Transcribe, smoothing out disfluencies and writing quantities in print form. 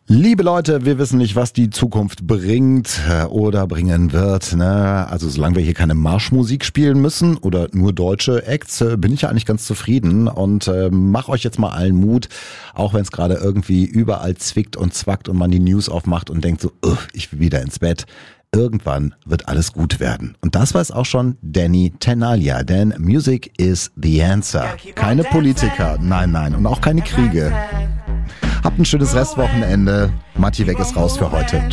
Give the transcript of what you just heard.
Liebe Leute, wir wissen nicht, was die Zukunft bringt oder bringen wird. Ne? Also solange wir hier keine Marschmusik spielen müssen oder nur deutsche Acts, bin ich ja eigentlich ganz zufrieden und mach euch jetzt mal allen Mut, auch wenn es gerade irgendwie überall zwickt und zwackt und man die News aufmacht und denkt so, ich will wieder ins Bett. Irgendwann wird alles gut werden. Und das weiß auch schon Danny Tenaglia, denn Music is the answer. Keine Politiker, nein und auch keine Kriege. Habt ein schönes Restwochenende. Matti weg ist raus für heute.